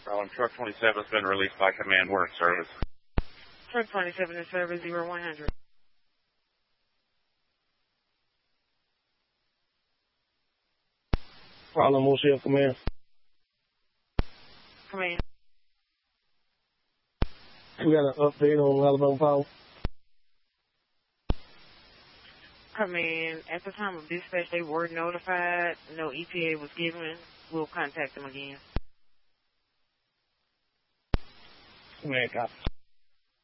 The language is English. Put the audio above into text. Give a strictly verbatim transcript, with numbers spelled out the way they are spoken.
Um, truck twenty-seven has been released by command work service. Truck twenty-seven is service zero one hundred. Problem, what's your command? Command. We got an update on Alabama Power. Command, at the time of dispatch, they were notified. No E T A was given. We'll contact them again. Command, copy.